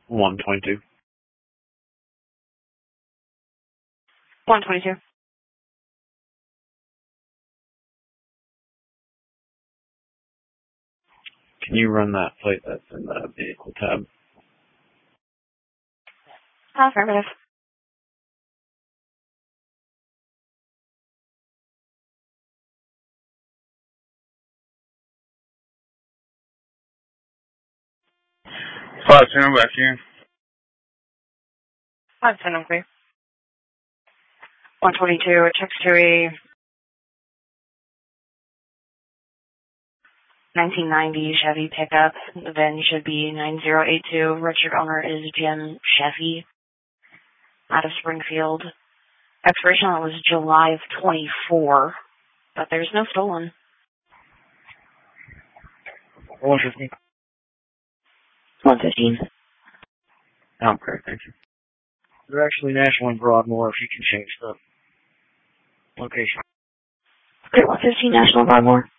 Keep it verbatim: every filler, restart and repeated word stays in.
one twenty-two. one twenty-two. Can you run that plate that's in the vehicle tab? Affirmative. five ten, I'm back here. five ten, I'm clear. one twenty-two, it checks to a nineteen ninety Chevy pickup. The V I N should be nine zero eight two. Registered owner is Jim Chevy out of Springfield. Expiration on it was July of twenty-four, but there's no stolen. one fifteen. one fifteen. I'm correct, thank you. They're actually National in Broadmoor if you can change the location. Okay, one fifteen National Broadmoor.